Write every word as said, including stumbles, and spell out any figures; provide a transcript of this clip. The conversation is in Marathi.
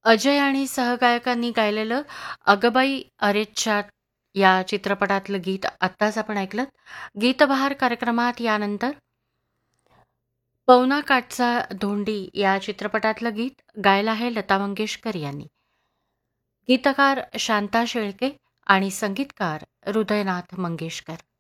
अजय आणि सहगायकांनी गायलेलं "अगबाई अरेच्चा" या चित्रपटातलं गीत आत्ताच आपण ऐकलंत. गीतबहार कार्यक्रमात यानंतर "पवना काठचा धोंडी" या चित्रपटातलं गीत गायलं आहे लता मंगेशकर यांनी. गीतकार शांता शेळके आणि संगीतकार हृदयनाथ मंगेशकर.